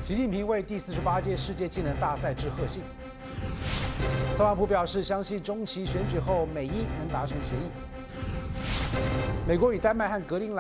习近平为第48届世界技能大赛致贺信。特朗普表示，相信中期选举后美伊能达成协议。美国与丹麦和格陵兰